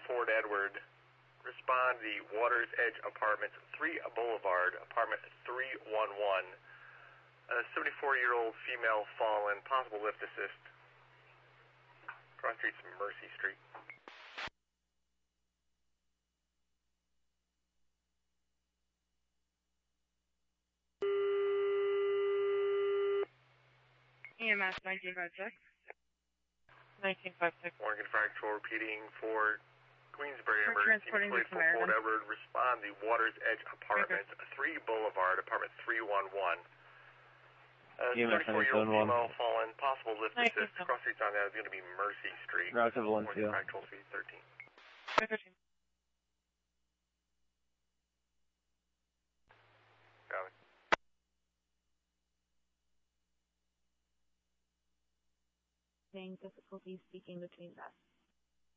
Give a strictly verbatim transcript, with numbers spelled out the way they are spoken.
Fort Edward. Respond the Waters Edge Apartments, three Boulevard, apartment three one one. A seventy-four-year-old female fallen, possible lift assist. Cross Street's Mercy Street. E M S nineteen fifty-six. nineteen fifty-six. Morgan Fire Control repeating for Queensbury We're emergency transporting deployed to for Fort Samaritan. Edward. Respond the Waters Edge Apartments, three Boulevard, apartment three one one. A E M S thirty-four-year-old nine seven one. female fallen, possible lift Nice, assist. nice. Cross Street's on that is going to be Mercy Street. Route one Morgan two. Fire Control Suite thirteen. thirteen. Got it. Saying difficulty speaking between us.